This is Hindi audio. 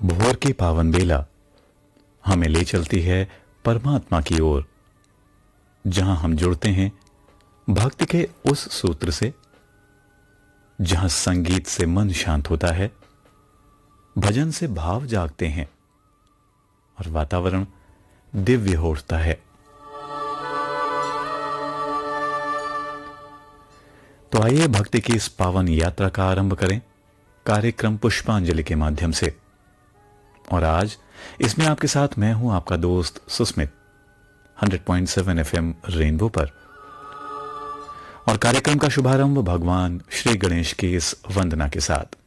भोर की पावन बेला हमें ले चलती है परमात्मा की ओर, जहां हम जुड़ते हैं भक्ति के उस सूत्र से, जहां संगीत से मन शांत होता है, भजन से भाव जागते हैं और वातावरण दिव्य हो उठता है। तो आइए भक्ति की इस पावन यात्रा का आरंभ करें कार्यक्रम पुष्पांजलि के माध्यम से। और आज इसमें आपके साथ मैं हूं आपका दोस्त सुस्मित 100.7 एफएम रेनबो पर। और कार्यक्रम का शुभारंभ भगवान श्री गणेश की इस वंदना के साथ।